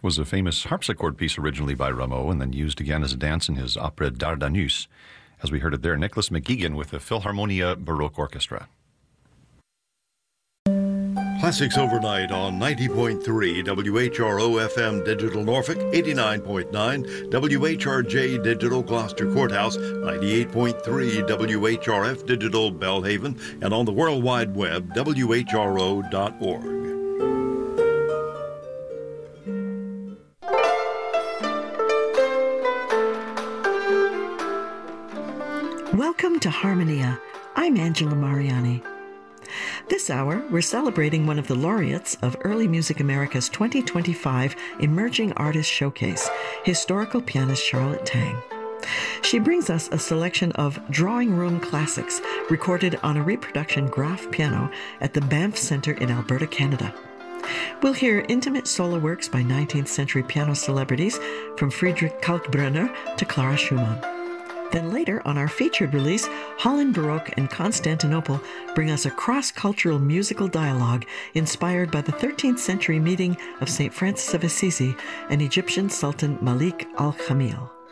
was a famous harpsichord piece originally by Rameau and then used again as a dance in his opera Dardanus. As we heard it there, Nicholas McGeegan with the Philharmonia Baroque Orchestra. Classics Overnight on 90.3 WHRO FM Digital Norfolk, 89.9 WHRJ Digital Gloucester Courthouse, 98.3 WHRF Digital Belhaven, and on the World Wide Web, WHRO.org. Welcome to Harmonia. I'm Angela Mariani. This hour, we're celebrating one of the laureates of Early Music America's 2025 Emerging Artist Showcase, historical pianist Charlotte Tang. She brings us a selection of drawing room classics recorded on a reproduction Graf piano at the Banff Centre in Alberta, Canada. We'll hear intimate solo works by 19th century piano celebrities from Friedrich Kalkbrenner to Clara Schumann. Then later, on our featured release, Holland Baroque and Constantinople bring us a cross-cultural musical dialogue inspired by the 13th century meeting of St. Francis of Assisi and Egyptian Sultan Malik al-Khamil.